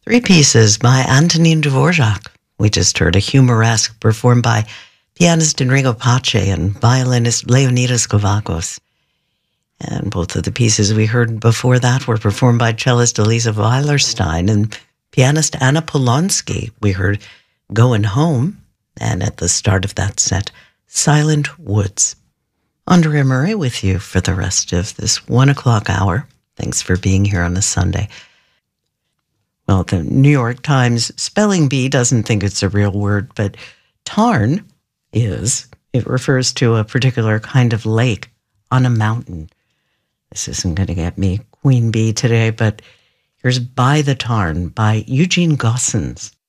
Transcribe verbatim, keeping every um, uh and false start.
Three pieces by Antonin Dvorak. We just heard a humoresque performed by pianist Enrico Pace and violinist Leonidas Kavakos. And both of the pieces we heard before that were performed by cellist Elisa Weilerstein and pianist Anna Polonsky. We heard Going Home, and at the start of that set, Silent Woods. Andrea Murray with you for the rest of this one o'clock hour. Thanks for being here on a Sunday. Well, the New York Times spelling bee doesn't think it's a real word, but tarn is. It refers to a particular kind of lake on a mountain. This isn't going to get me Queen Bee today, but here's By the Tarn by Eugene Gossens.